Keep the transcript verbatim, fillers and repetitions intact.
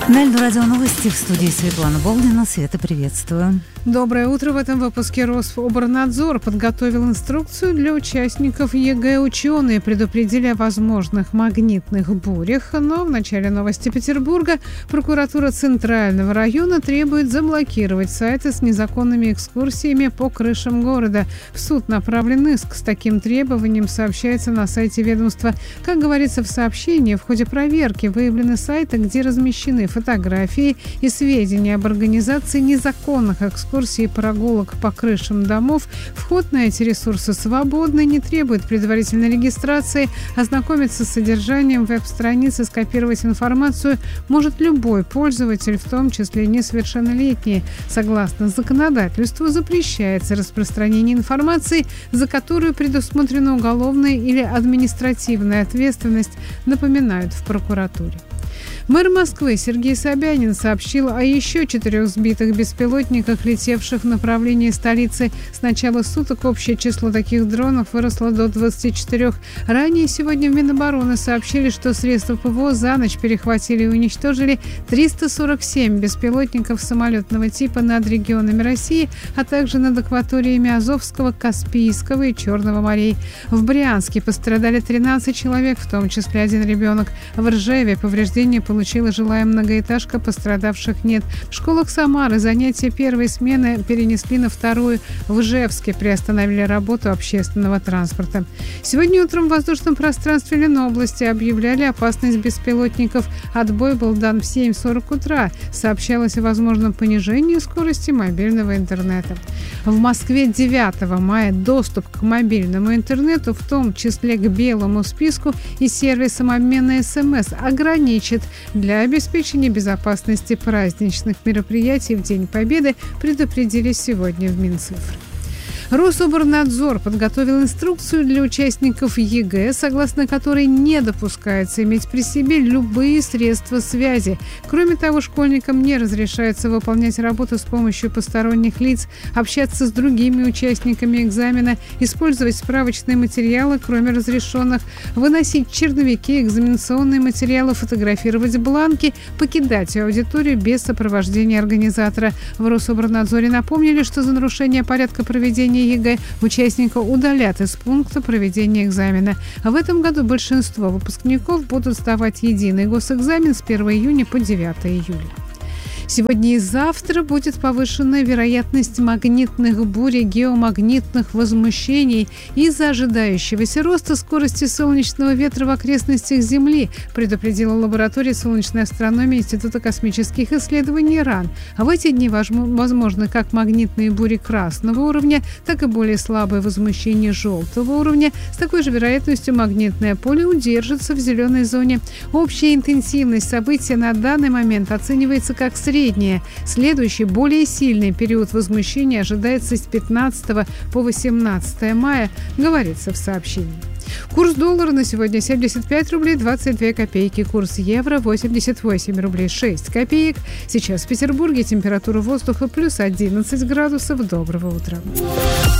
На Эльду радио новости, в студии Светлана Болдина. Света, приветствую. Доброе утро. В этом выпуске Рособорнадзор подготовил инструкцию для участников ЕГЭ. Ученые предупредили о возможных магнитных бурях. Но в начале новости Петербурга прокуратура Центрального района требует заблокировать сайты с незаконными экскурсиями по крышам города. В суд направлен иск с таким требованием, сообщается на сайте ведомства. Как говорится в сообщении, в ходе проверки выявлены сайты, где размещены фотографии и сведения об организации незаконных экскурсий и прогулок по крышам домов. Вход на эти ресурсы свободный, не требует предварительной регистрации. Ознакомиться с содержанием веб-страницы, скопировать информацию может любой пользователь, в том числе несовершеннолетние. Согласно законодательству, запрещается распространение информации, за которую предусмотрена уголовная или административная ответственность, напоминают в прокуратуре. Мэр Москвы Сергей Собянин сообщил о еще четырех сбитых беспилотниках, летевших в направлении столицы. С начала суток общее число таких дронов выросло до двадцати четырёх. Ранее сегодня в Минобороны сообщили, что средства ПВО за ночь перехватили и уничтожили триста сорок семь беспилотников самолетного типа над регионами России, а также над акваториями Азовского, Каспийского и Черного морей. В Брянске пострадали тринадцать человек, в том числе один ребенок. В Ржеве повреждения получили Получила жилая многоэтажка, пострадавших нет. В школах Самары занятия первой смены перенесли на вторую. В Ижевске приостановили работу общественного транспорта. Сегодня утром в воздушном пространстве Ленобласти объявляли опасность беспилотников. Отбой был дан в семь сорок утра. Сообщалось о возможном понижении скорости мобильного интернета. В Москве девятого мая доступ к мобильному интернету, в том числе к белому списку и сервисам обмена СМС, ограничит. Для обеспечения безопасности праздничных мероприятий в День Победы предупредили сегодня в Минцифры. Рособорнадзор подготовил инструкцию для участников ЕГЭ, согласно которой не допускается иметь при себе любые средства связи. Кроме того, школьникам не разрешается выполнять работу с помощью посторонних лиц, общаться с другими участниками экзамена, использовать справочные материалы, кроме разрешенных, выносить черновики, экзаменационные материалы, фотографировать бланки, покидать аудиторию без сопровождения организатора. В Рособорнадзоре напомнили, что за нарушение порядка проведения ЕГЭ участника удалят из пункта проведения экзамена. В этом году большинство выпускников будут сдавать единый госэкзамен с первого июня по девятого июля. Сегодня и завтра будет повышенная вероятность магнитных бурь и геомагнитных возмущений из-за ожидающегося роста скорости солнечного ветра в окрестностях Земли, предупредила лаборатория солнечной астрономии Института космических исследований РАН. А в эти дни возможны как магнитные бури красного уровня, так и более слабые возмущения желтого уровня. С такой же вероятностью магнитное поле удержится в зеленой зоне. Общая интенсивность события на данный момент оценивается как средняя. Средняя. Следующий, более сильный период возмущения ожидается с пятнадцатого по восемнадцатое мая, говорится в сообщении. Курс доллара на сегодня семьдесят пять рублей двадцать две копейки. Курс евро восемьдесят восемь рублей шесть копеек. Сейчас в Петербурге температура воздуха плюс одиннадцать градусов. Доброго утра.